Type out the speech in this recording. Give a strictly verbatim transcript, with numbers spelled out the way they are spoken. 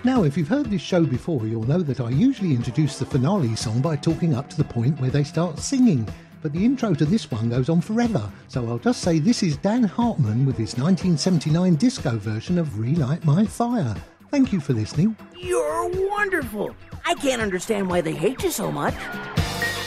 Now, if you've heard this show before, you'll know that I usually introduce the finale song by talking up to the point where they start singing. But the intro to this one goes on forever, so I'll just say this is Dan Hartman with his nineteen seventy-nine disco version of Relight My Fire. Thank you for listening. You're wonderful. I can't understand why they hate you so much.